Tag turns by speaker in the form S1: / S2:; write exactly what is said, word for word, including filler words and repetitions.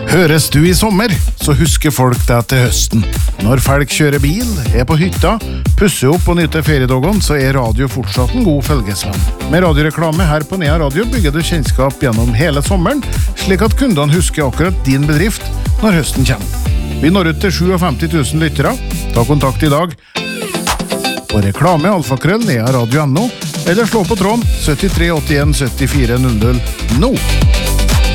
S1: Høres du i sommer, så husker folk deg til høsten. Når folk kjører bil, er på hytta, pusser opp og nyter feriedagen, så er radio fortsatt en god følgesvenn. Med radioreklame her på Nea Radio bygger du kjennskap gjennom hele sommeren, slik at kundene husker akkurat din bedrift når høsten kommer. Vi når ut til femtisju tusen lyttere. Ta kontakt i dag på reklame alfakrøll nea radio punktum no eller slå på tråden syttitre åttien syttifire null null nå.